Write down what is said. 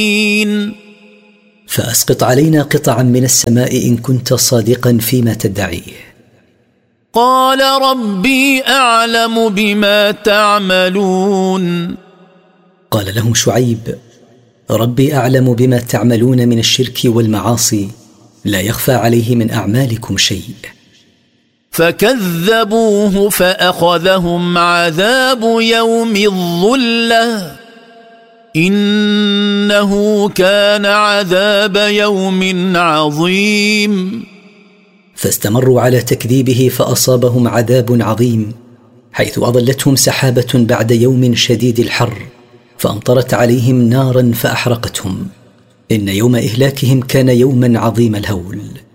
فأسقط علينا قطعا من السماء إن كنت صادقا فيما تدعيه. قال ربي أعلم بما تعملون. قال لهم شعيب: ربي أعلم بما تعملون من الشرك والمعاصي، لا يخفى عليه من أعمالكم شيء. فكذبوه فأخذهم عذاب يوم الظلة إنه كان عذاب يوم عظيم. فاستمروا على تكذيبه فأصابهم عذاب عظيم، حيث أظلتهم سحابة بعد يوم شديد الحر فأمطرت عليهم نارا فأحرقتهم. إن يوم إهلاكهم كان يوما عظيم الهول.